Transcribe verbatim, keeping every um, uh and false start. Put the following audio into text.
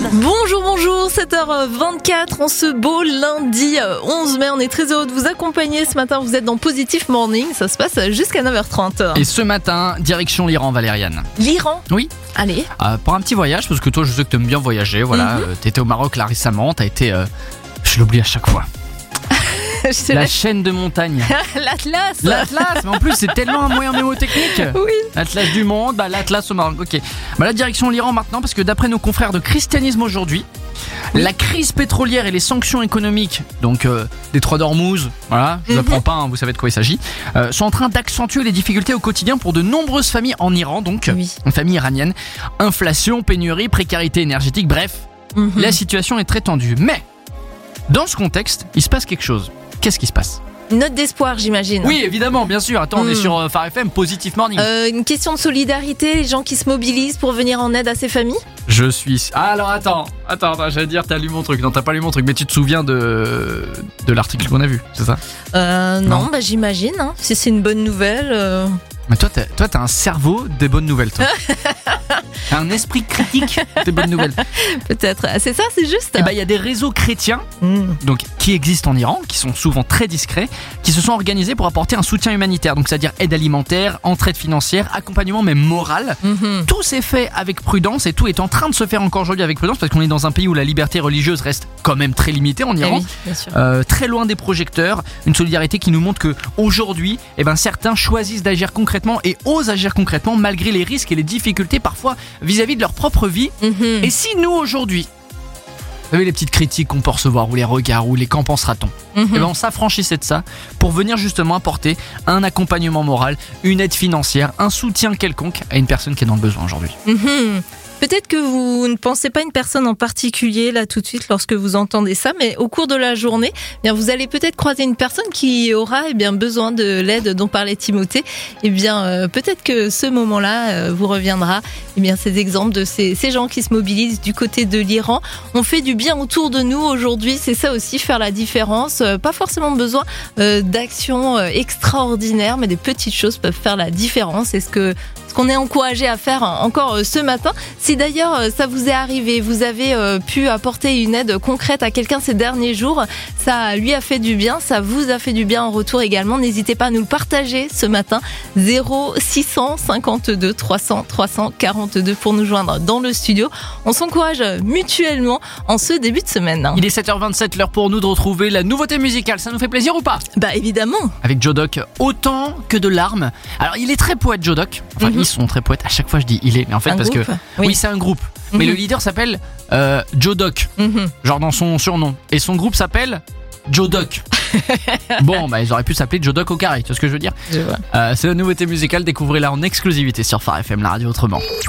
Bonjour, bonjour, sept heures vingt-quatre, en ce beau lundi onze mai, on est très heureux de vous accompagner ce matin, vous êtes dans Positive Morning, ça se passe jusqu'à neuf heures trente. Et ce matin, direction l'Iran, Valériane. L'Iran ? Oui. Allez. Euh, pour un petit voyage, parce que toi je sais que t'aimes bien voyager, voilà, mm-hmm. euh, t'étais au Maroc là récemment, t'as été, euh, je l'oublie à chaque fois. La, la chaîne de montagne. L'Atlas. L'Atlas, mais en plus c'est tellement un moyen mémotechnique. Oui. L'Atlas du monde, bah, l'Atlas au Maroc. Ok. Bah, la direction l'Iran maintenant, parce que d'après nos confrères de Christianisme aujourd'hui, oui. la crise pétrolière et les sanctions économiques, donc euh, des trois d'Ormuz, voilà, je ne mm-hmm. apprends pas, hein, vous savez de quoi il s'agit, euh, sont en train d'accentuer les difficultés au quotidien pour de nombreuses familles en Iran, donc oui. une famille iranienne. Inflation, pénurie, précarité énergétique, bref, mm-hmm. la situation est très tendue. Mais dans ce contexte, il se passe quelque chose. Qu'est-ce qui se passe ? Note d'espoir, j'imagine. Oui, évidemment, bien sûr. Attends, mmh. on est sur euh, Phare F M, Positive Morning. Euh, une question de solidarité, les gens qui se mobilisent pour venir en aide à ces familles ? Je suis... Ah, alors attends, attends, attends, j'allais dire, t'as lu mon truc. Non, t'as pas lu mon truc, mais tu te souviens de, de l'article qu'on a vu, c'est ça ? Euh, non, non, bah j'imagine, hein. Si c'est une bonne nouvelle... Euh... Mais toi, t'as, toi, t'as un cerveau des bonnes nouvelles, toi. T'as un esprit critique des bonnes nouvelles. Peut-être. C'est ça, c'est juste. Et bah, il y a des réseaux chrétiens, mmh. donc qui existent en Iran, qui sont souvent très discrets, qui se sont organisés pour apporter un soutien humanitaire. Donc, c'est-à-dire aide alimentaire, entraide financière, accompagnement même moral. Mmh. Tout s'est fait avec prudence et tout est en train de se faire encore aujourd'hui avec prudence parce qu'on est dans un pays où la liberté religieuse reste quand même très limitée en Iran. Eh oui, bien sûr. Euh, très loin des projecteurs. Une solidarité qui nous montre que aujourd'hui, eh ben, certains choisissent d'agir concrètement et osent agir concrètement malgré les risques et les difficultés parfois vis-à-vis de leur propre vie. Mmh. Et si nous aujourd'hui, vous savez les petites critiques qu'on peut recevoir ou les regards ou les qu'en pensera-t-on, mmh. et ben on s'affranchissait de ça pour venir justement apporter un accompagnement moral, une aide financière, un soutien quelconque à une personne qui est dans le besoin aujourd'hui. Mmh. Peut-être que vous ne pensez pas à une personne en particulier là tout de suite lorsque vous entendez ça, mais au cours de la journée, eh bien, vous allez peut-être croiser une personne qui aura eh bien, besoin de l'aide dont parlait Timothée. Eh bien, euh, peut-être que ce moment-là euh, vous reviendra. Eh bien, ces exemples de ces, ces gens qui se mobilisent du côté de l'Iran. On fait du bien autour de nous aujourd'hui, c'est ça aussi, faire la différence. Euh, pas forcément besoin euh, d'actions euh, extraordinaires, mais des petites choses peuvent faire la différence. C'est ce que ce qu'on est encouragé à faire encore euh, ce matin. Si d'ailleurs ça vous est arrivé, vous avez euh, pu apporter une aide concrète à quelqu'un ces derniers jours, ça lui a fait du bien, ça vous a fait du bien en retour également, n'hésitez pas à nous le partager ce matin. Zéro six cent cinquante-deux trois cents trois cent quarante-deux pour nous joindre dans le studio. On s'encourage mutuellement en ce début de semaine. Il est sept heures vingt-sept, l'heure pour nous de retrouver la nouveauté musicale, ça nous fait plaisir ou pas ? Bah évidemment. Avec Joe Doc, autant que de larmes. Alors il est très poète Joe Doc, enfin mm-hmm. ils sont très poètes, à chaque fois je dis il est, mais en fait un parce groupe. que... Oui. Oui, c'est un groupe, mmh. mais le leader s'appelle euh, Joe Doc, mmh. genre dans son surnom. Et son groupe s'appelle Joe Doc. Bon, bah ils auraient pu s'appeler Joe Doc au carré, tu vois ce que je veux dire ? Je vois. Euh, c'est la nouveauté musicale, découvrez-la en exclusivité sur Phare F M, la radio autrement.